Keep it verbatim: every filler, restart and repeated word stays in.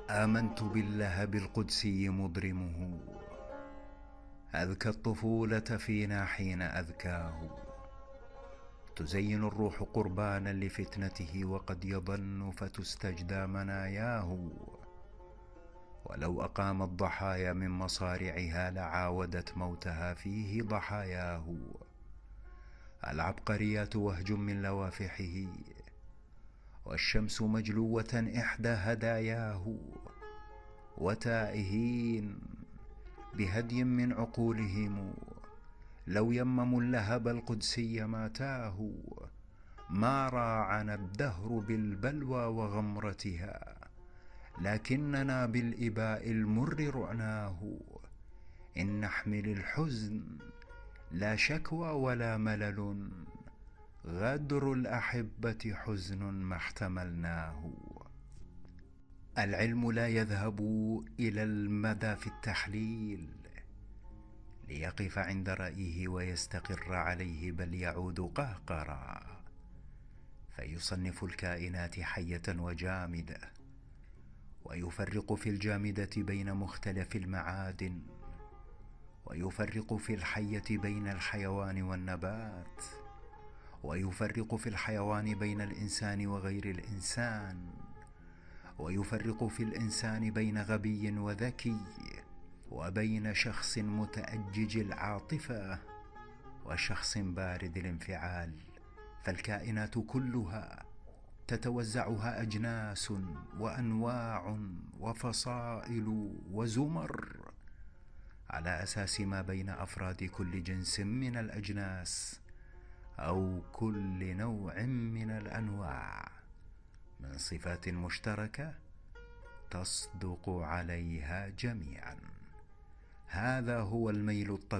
آمنت باللهب القدسي مضرمه، أذكى الطفولة فينا حين أذكاه. تزين الروح قربانا لفتنته، وقد يظن فتستجدى مناياه. ولو أقام الضحايا من مصارعها لعاودت موتها فيه ضحاياه. العبقريات وهج من لوافحه، والشمس مجلوة إحدى هداياه. وتائهين بهدي من عقولهم، لو يمموا اللهب القدسي ما تاهوا. ما راعنا الدهر بالبلوى وغمرتها، لكننا بالإباء المر رعناه. إن نحمل الحزن لا شكوى ولا ملل، غدر الأحبة حزن ما احتملناه. العلم لا يذهب إلى المدى في التحليل ليقف عند رأيه ويستقر عليه، بل يعود قهقرا فيصنف الكائنات حية وجامدة، ويفرق في الجامدة بين مختلف المعادن، ويفرق في الحية بين الحيوان والنبات، ويفرق في الحيوان بين الإنسان وغير الإنسان، ويفرق في الإنسان بين غبي وذكي، وبين شخص متأجج العاطفة وشخص بارد الانفعال. فالكائنات كلها تتوزعها أجناس وأنواع وفصائل وزمر على أساس ما بين أفراد كل جنس من الأجناس أو كل نوع من الأنواع من صفات مشتركة تصدق عليها جميعا. هذا هو الميل الطبيعي